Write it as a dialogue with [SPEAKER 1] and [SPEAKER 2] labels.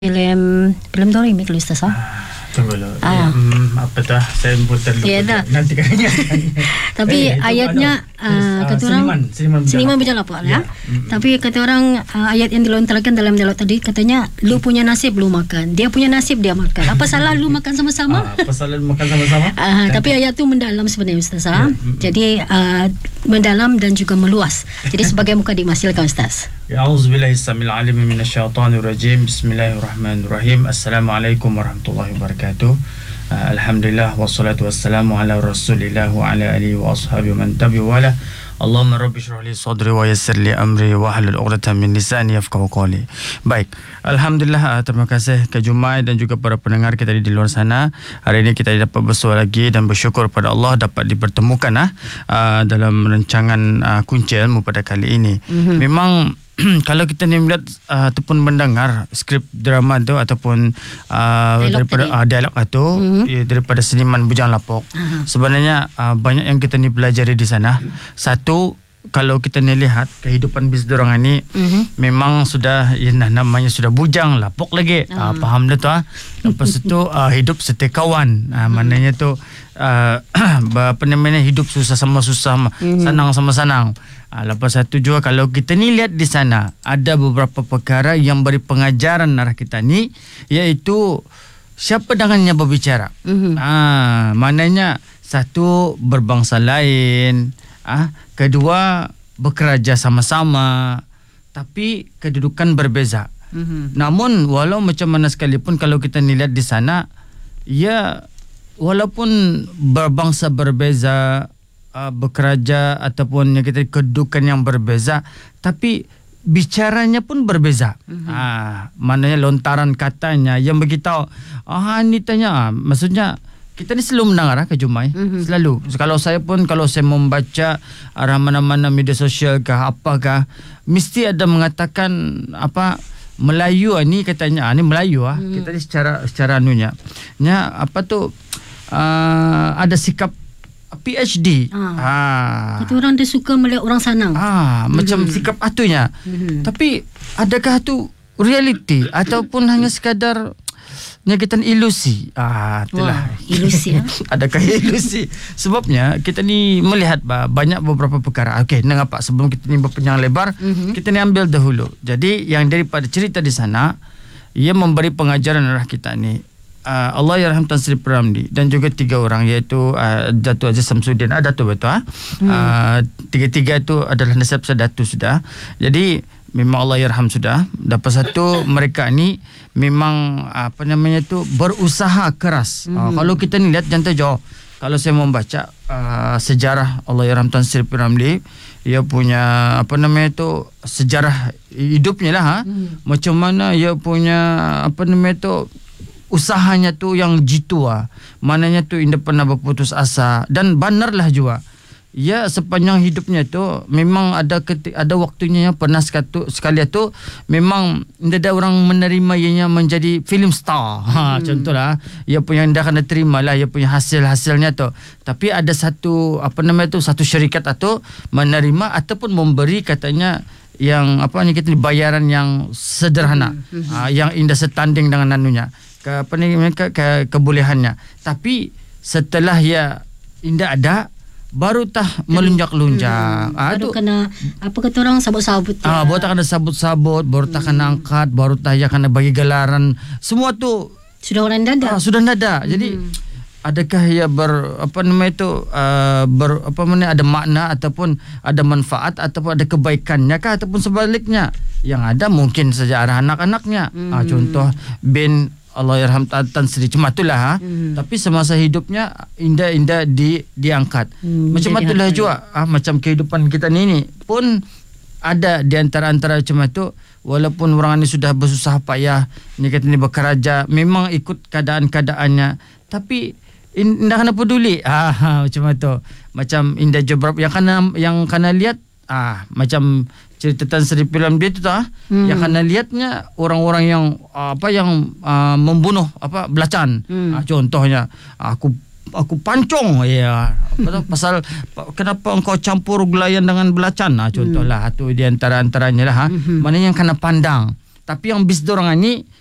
[SPEAKER 1] Film tu remake kalau Ustaz.
[SPEAKER 2] Tunggu dulu. Apa tu? Saya pun terlupa.
[SPEAKER 1] Ya,
[SPEAKER 2] Nanti kan ingat.
[SPEAKER 1] Tapi ayatnya kata orang Seniman Bujang Lapuk ya. Tapi kata orang ayat yang dilontarkan dalam dialog tadi katanya lu punya nasib lu makan, dia punya nasib dia makan. Apa salah lu makan sama-sama?
[SPEAKER 2] Apa salah lu makan sama-sama?
[SPEAKER 1] Tapi ayat tu mendalam sebenarnya Ustaz. Jadi mendalam dan juga meluas. Jadi sebagai mukadimah silakan Ustaz.
[SPEAKER 2] Ya auzubillahi samil alim minasyaitonir rajim. Bismillahirrahmanirrahim. Assalamualaikum warahmatullahi wabarakatuh. Alhamdulillah wassalatu wassalamu ala Rasulillah wa ala alihi wa ashabihi man tabi'u wala. Allahumma rabbi shrah li sadri wa yassir li amri wa hlul 'uqdatam min lisani yafqahu qawli. Baik. Alhamdulillah, terima kasih ke Jumai dan juga para pendengar kita di luar sana. Hari ini kita dapat bersua lagi dan bersyukur pada Allah dapat dipertemukan dalam rancangan Kunci Ilmu pada kali ini. Memang kalau kita ni melihat ataupun mendengar skrip drama tu ataupun daripada dialog itu daripada Seniman Bujang Lapuk, sebenarnya banyak yang kita ni pelajari di sana. Satu, kalau kita ni lihat kehidupan bis dorang ni memang sudah namanya sudah bujang lapuk lagi. Faham dah tu lepas itu hidup setia kawan. Maknanya tu apa namanya, hidup susah sama susah, senang sama senang. Lepas satu juga kalau kita ni lihat di sana ada beberapa perkara yang beri pengajaran arah kita ni, iaitu siapa dengannya berbicara. Maknanya satu, berbangsa lain, kedua, bekerja sama-sama, tapi kedudukan berbeza. Namun walau macam mana sekalipun kalau kita ni lihat di sana, walaupun berbangsa berbeza, bekerja ataupun yang kita kedudukan yang berbeza, tapi bicaranya pun berbeza. Maknanya lontaran katanya yang beritahu ni tanya, maksudnya kita ni selalu mendengar ke Jumai, selalu. Kalau saya membaca mana-mana media sosial ke apakah, mesti ada mengatakan Melayu ni katanya, ni Melayu kita ni secara anunya apa tu, ada sikap PhD.
[SPEAKER 1] Kata orang dia suka melihat orang sanang.
[SPEAKER 2] Macam sikap atunya. Tapi adakah tu realiti ataupun hanya sekadar nyakitan ilusi? Itulah.
[SPEAKER 1] Ilusi
[SPEAKER 2] Adakah ilusi? Sebabnya kita ni melihat banyak beberapa perkara. Okey, nampak sebelum kita ni berpanjang lebar, kita ni ambil dahulu. Jadi yang daripada cerita di sana, ia memberi pengajaran arah kita ni. Allahyarham Tan Sri P. dan juga 3 orang, iaitu Datuk Aziz Samsudin, Datuk betul tiga-tiga itu adalah nasab Datuk sudah. Jadi memang Allahyarham sudah. Dapat satu, mereka ni memang berusaha keras. Kalau kita ni lihat jangan jauh. Kalau saya membaca sejarah Allahyarham Tan Sri P. ia punya sejarah hidupnya lah. Macam mana ia punya usahanya tu yang jitu maknanya tu tidak pernah berputus asa, dan banarlah juga. Sepanjang hidupnya tu memang ada waktunya yang pernah sekali tu memang tidak ada orang menerima ianya menjadi film star. Contohlah ia punya dah kena terima lah ia punya hasilnya tu, tapi ada satu satu syarikat tu menerima ataupun memberi katanya yang kita bayaran yang sederhana, yang indah setanding dengan anunya kebolehannya. Tapi setelah indah ada, baru melunjak-lunjak.
[SPEAKER 1] Baru kena kata orang sabut-sabut.
[SPEAKER 2] Baru tak kena sabut-sabut, baru tak kena angkat, baru tak kena bagi gelaran. Semua tu
[SPEAKER 1] sudah orang dada.
[SPEAKER 2] Sudah dada. Jadi adakah ia ada makna ataupun ada manfaat ataupun ada kebaikannya kah, ataupun sebaliknya? Yang ada mungkin saja arah anak-anaknya. Contoh bin Allahyarham Tan Sri, cuma itulah tapi semasa hidupnya indah diangkat. Macam itulah juga macam kehidupan kita ni pun ada di antara macam itu. Walaupun orang ini sudah bersusah payah ni kata ni bekerja, memang ikut keadaan-keadaannya, tapi indah kena peduli. Macam itu. Macam indah jobrab yang kena lihat macam cerita Tan Sri film dia tu yang kena lihatnya orang-orang yang membunuh belacan. Contohnya aku pancong pasal kenapa engkau campur gulayan dengan belacan, contohlah tu di antaranya lah. Mana yang kena pandang. Tapi yang bis dorang ni